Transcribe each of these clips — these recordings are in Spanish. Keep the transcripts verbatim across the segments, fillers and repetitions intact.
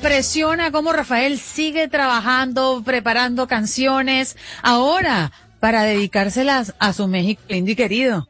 impresiona cómo Rafael sigue trabajando, preparando canciones, ahora para dedicárselas a su México lindo y querido.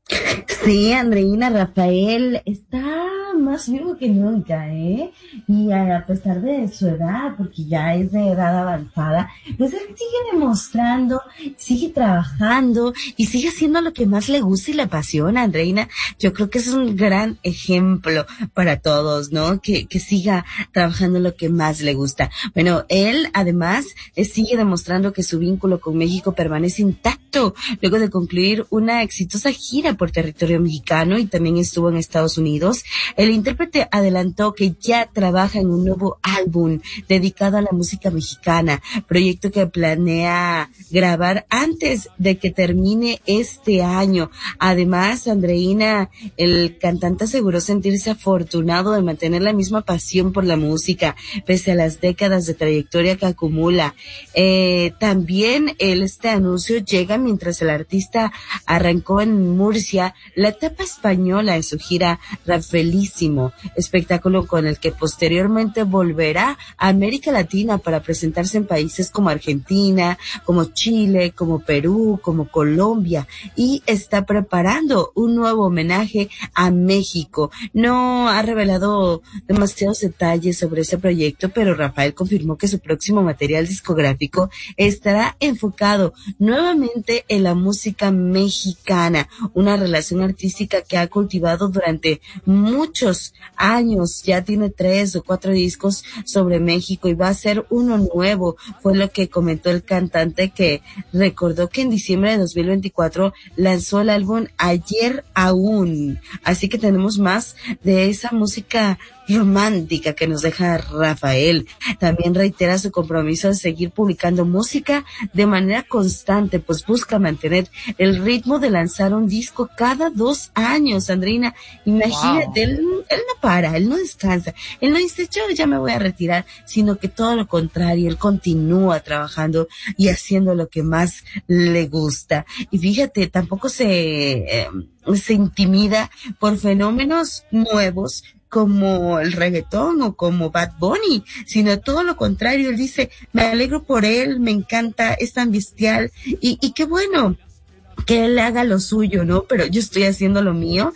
Sí, Andreina, Rafael está más vivo que nunca, ¿eh? Y a pesar de su edad, porque ya es de edad avanzada, pues él sigue demostrando, sigue trabajando y sigue haciendo lo que más le gusta y le apasiona, Andreina. Yo creo que es un gran ejemplo para todos, ¿no? Que, que siga trabajando lo que más le gusta. Bueno, él además eh, sigue demostrando que su vínculo con México permanece intacto luego de concluir una exitosa gira por territorio mexicano y también estuvo en Estados Unidos. El intérprete adelantó que ya trabaja en un nuevo álbum dedicado a la música mexicana, proyecto que planea grabar antes de que termine este año. Además, Andreina, el cantante aseguró sentirse afortunado de mantener la misma pasión por la música, pese a las décadas de trayectoria que acumula. Eh, también el, este anuncio llega mientras el artista arrancó en Murcia la etapa española en su gira Rafaelísimo, espectáculo con el que posteriormente volverá a América Latina para presentarse en países como Argentina, como Chile, como Perú, como Colombia, y está preparando un nuevo homenaje a México. No ha revelado demasiados detalles sobre ese proyecto, pero Rafael confirmó que su próximo material discográfico estará enfocado nuevamente en la música mexicana, una relación artística que ha cultivado durante muchos años. Ya tiene tres o cuatro discos sobre México y va a ser uno nuevo, fue lo que comentó el cantante, que recordó que en diciembre de dos mil veinticuatro lanzó el álbum Ayer Aún. Así que tenemos más de esa música romántica que nos deja Rafael. También reitera su compromiso de seguir publicando música de manera constante, pues busca mantener el ritmo de lanzar un disco cada dos años, Andreina. Imagínate, wow. él, él no para, él no descansa, él no dice yo ya me voy a retirar, sino que todo lo contrario, él continúa trabajando y haciendo lo que más le gusta. Y fíjate, tampoco se, eh, se intimida por fenómenos nuevos como el reggaetón o como Bad Bunny, sino todo lo contrario. Él dice, me alegro por él, me encanta, es tan bestial y, y qué bueno que él haga lo suyo, ¿no? Pero yo estoy haciendo lo mío.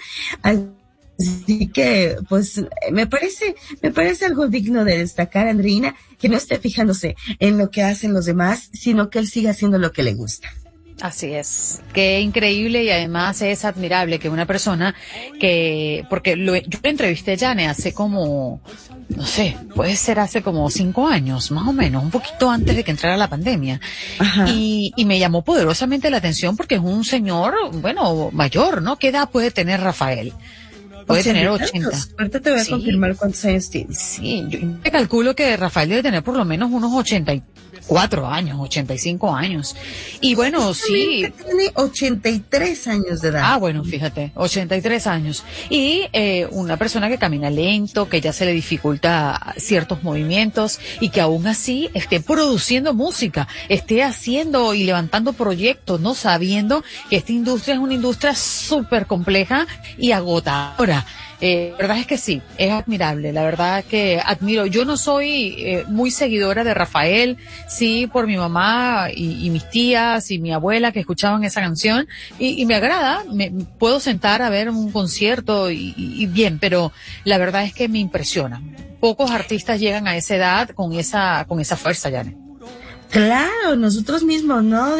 Así que, pues, me parece, me parece algo digno de destacar, Andreina, que no esté fijándose en lo que hacen los demás, sino que él siga haciendo lo que le gusta. Así es, qué increíble, y además es admirable que una persona que, porque lo, yo lo entrevisté a Yane hace como, no sé, puede ser hace como cinco años, más o menos, un poquito antes de que entrara la pandemia. Ajá. Y, y me llamó poderosamente la atención porque es un señor, bueno, mayor, ¿no? ¿Qué edad puede tener Rafael? Puede tener ochenta. Ahorita te voy a sí. confirmar cuántos años tienes. Sí, yo te calculo que Rafael debe tener por lo menos unos ochenta y cuatro años, ochenta y cinco años. Y bueno, sí. Tiene ochenta y tres años de edad. Ah, bueno, fíjate, ochenta y tres años. Y eh, una persona que camina lento, que ya se le dificulta ciertos movimientos y que aún así esté produciendo música, esté haciendo y levantando proyectos, ¿no? Sabiendo que esta industria es una industria súper compleja y agotadora. Eh, la verdad es que sí, es admirable, la verdad que admiro. Yo no soy eh, muy seguidora de Rafael, sí, por mi mamá y, y mis tías y mi abuela que escuchaban esa canción, y, y me agrada, me puedo sentar a ver un concierto y, y, y bien, pero la verdad es que me impresiona. Pocos artistas llegan a esa edad con esa, con esa fuerza, Yane. Claro, nosotros mismos, ¿no?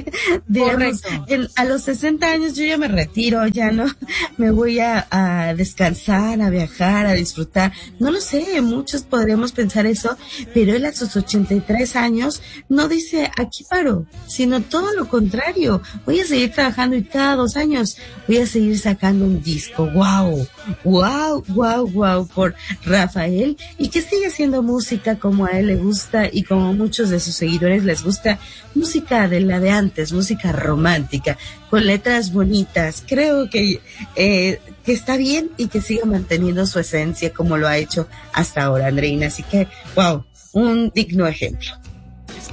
Digamos, en, a los sesenta años yo ya me retiro, ya no me voy a, a descansar, a viajar, a disfrutar. No lo sé, muchos podríamos pensar eso, pero él a sus ochenta y tres años no dice aquí paro, sino todo lo contrario. Voy a seguir trabajando y cada dos años voy a seguir sacando un disco. Wow, wow, wow, wow por Rafael, y que sigue haciendo música como a él le gusta y como muchos de sus seguidores les gusta, música de la de antes, música romántica, con letras bonitas. Creo que, eh, que está bien y que siga manteniendo su esencia como lo ha hecho hasta ahora, Andreina. Así que, wow, un digno ejemplo.